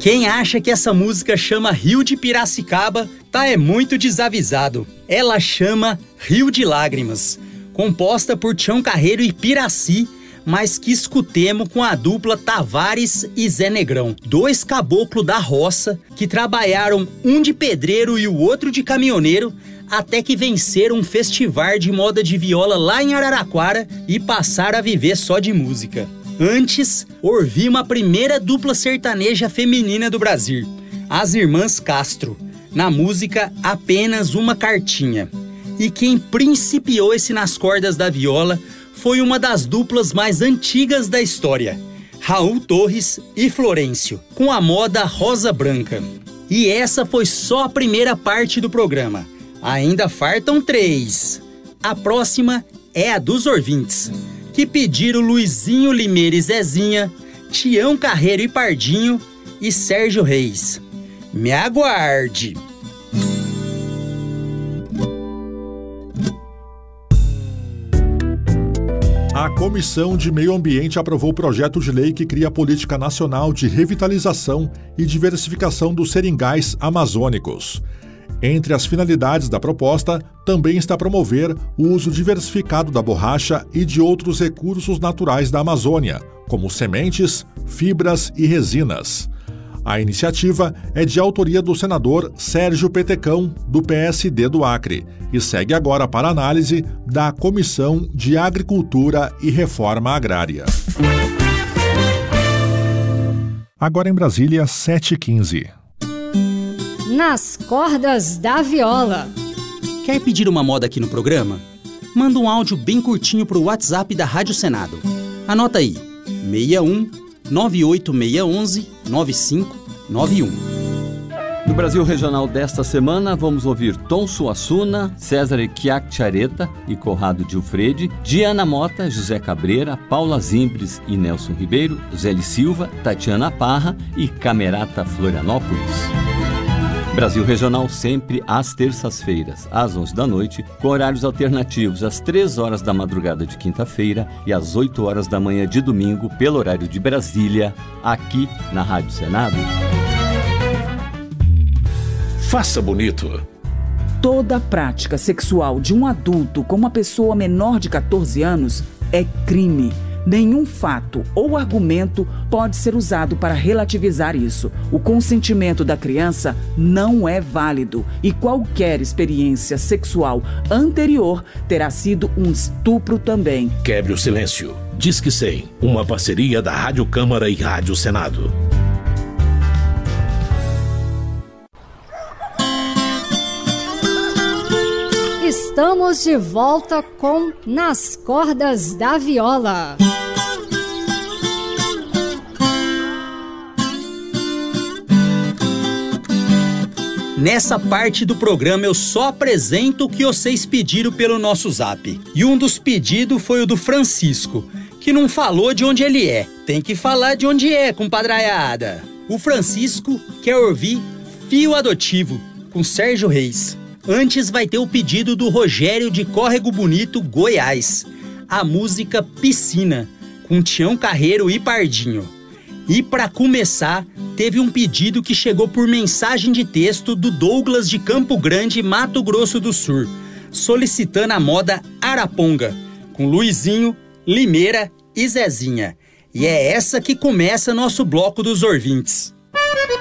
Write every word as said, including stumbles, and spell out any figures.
Quem acha que essa música chama Rio de Piracicaba, tá é muito desavisado. Ela chama Rio de Lágrimas, composta por Tião Carreiro e Piraci, mas que escutemos com a dupla Tavares e Zé Negrão, dois caboclos da roça que trabalharam um de pedreiro e o outro de caminhoneiro, até que venceram um festival de moda de viola lá em Araraquara e passaram a viver só de música. Antes, ouvimos a primeira dupla sertaneja feminina do Brasil, as Irmãs Castro, na música Apenas Uma Cartinha. E quem principiou esse Nas Cordas da Viola foi uma das duplas mais antigas da história, Raul Torres e Florencio, com a moda rosa branca. E essa foi só a primeira parte do programa. Ainda faltam três. A próxima é a dos ouvintes, que pediram Luizinho Limeira e Zezinha, Tião Carreiro e Pardinho e Sérgio Reis. Me aguarde! A Comissão de Meio Ambiente aprovou o projeto de lei que cria a Política Nacional de Revitalização e Diversificação dos Seringais Amazônicos. Entre as finalidades da proposta, também está promover o uso diversificado da borracha e de outros recursos naturais da Amazônia, como sementes, fibras e resinas. A iniciativa é de autoria do senador Sérgio Petecão, do P S D do Acre, e segue agora para análise da Comissão de Agricultura e Reforma Agrária. Agora em Brasília, sete e quinze. Nas Cordas da Viola. Quer pedir uma moda aqui no programa? Manda um áudio bem curtinho pro WhatsApp da Rádio Senado. Anota aí, seis um nove oito seis um um nove cinco nove um. No Brasil Regional desta semana, vamos ouvir Tom Suassuna, César Chiacchiaretta e Corrado Gilfredi, Diana Mota, José Cabreira, Paula Zimbres e Nelson Ribeiro, Zéli Silva, Tatiana Parra e Camerata Florianópolis. Brasil Regional sempre às terças-feiras, às onze da noite, com horários alternativos às três horas da madrugada de quinta-feira e às oito horas da manhã de domingo, pelo horário de Brasília, aqui na Rádio Senado. Faça bonito. Toda prática sexual de um adulto com uma pessoa menor de catorze anos é crime. Nenhum fato ou argumento pode ser usado para relativizar isso. O consentimento da criança não é válido e qualquer experiência sexual anterior terá sido um estupro também. Quebre o silêncio. Disque cem, uma parceria da Rádio Câmara e Rádio Senado. Estamos de volta com Nas Cordas da Viola. Nessa parte do programa eu só apresento o que vocês pediram pelo nosso zap. E um dos pedidos foi o do Francisco, que não falou de onde ele é. Tem que falar de onde é, compadraiada. O Francisco quer ouvir Fio Adotivo, com Sérgio Reis. Antes vai ter o pedido do Rogério de Córrego Bonito, Goiás. A música Piscina, com Tião Carreiro e Pardinho. E para começar, teve um pedido que chegou por mensagem de texto do Douglas de Campo Grande, Mato Grosso do Sul, solicitando a moda Araponga, com Luizinho, Limeira e Zezinha. E é essa que começa nosso bloco dos ouvintes.